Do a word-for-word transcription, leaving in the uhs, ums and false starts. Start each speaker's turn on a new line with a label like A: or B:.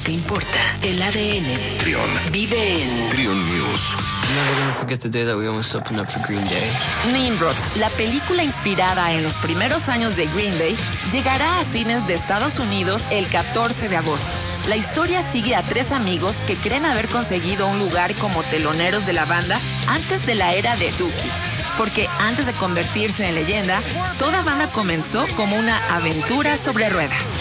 A: que importa. El A D N.
B: Trión.
A: Vive en
B: Trión News.
C: Never gonna forget the day that we almost opened up for Green Day.
D: Nimrods, la película inspirada en los primeros años de Green Day, llegará a cines de Estados Unidos el catorce de agosto. La historia sigue a tres amigos que creen haber conseguido un lugar como teloneros de la banda antes de la era de Dookie. Porque antes de convertirse en leyenda, toda banda comenzó como una aventura sobre ruedas.